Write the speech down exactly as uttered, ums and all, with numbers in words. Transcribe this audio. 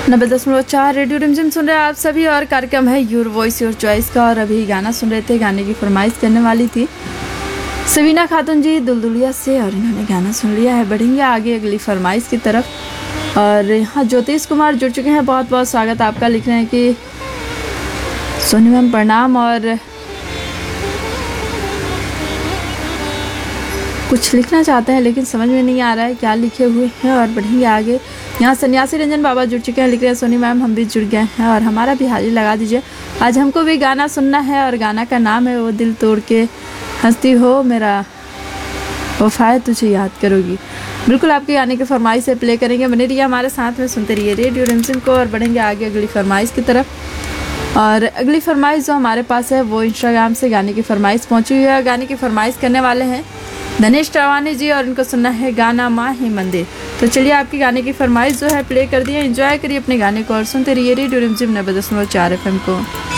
नब्बे दशमलव चार रेडियो रिमझिम सुन रहे हैं आप सभी और कार्यक्रम है योर वॉइस योर चॉइस का। और अभी गाना सुन रहे थे, गाने की फरमाइश करने वाली थी सवीना खातून जी दुलदुलिया से और इन्होंने गाना सुन लिया है। बढ़ेंगे आगे अगली फरमाइश की तरफ। और यहाँ ज्योतिष कुमार जुड़ चुके हैं, बहुत बहुत स्वागत आपका। लिख रहे हैं कि सोनी मैम प्रणाम और कुछ लिखना चाहते हैं लेकिन समझ में नहीं आ रहा है क्या लिखे हुए हैं। और बढ़ेंगे आगे। यहाँ सन्यासी रंजन बाबा जुड़ चुके हैं, लिख रहे हैं सोनी मैम हम भी जुड़ गए हैं और हमारा भी हाजिर लगा दीजिए। आज हमको भी गाना सुनना है और गाना का नाम है वो दिल तोड़ के हंसती हो मेरा वफाए तुझे याद करोगी। बिल्कुल आपके गाने की फरमाइश से प्ले करेंगे, बने रहिए हमारे साथ में, सुनते रहिए रेडियो रिमझिम को। और बढ़ेंगे आगे अगली फरमाइश की तरफ। और अगली फरमाइश जो हमारे पास है वो इंस्टाग्राम से गाने की फरमाइश पहुँची हुई है। गाने की फरमाइश करने वाले हैं धनेश टवानी जी और इनको सुनना है गाना माँ ही मंदिर। तो चलिए आपकी गाने की फरमाइश जो है प्ले कर दिए, एंजॉय करिए अपने गाने को और सुनते रहिए रेडियो रिमझिम नब्बे दशमलव चार एफ एम को।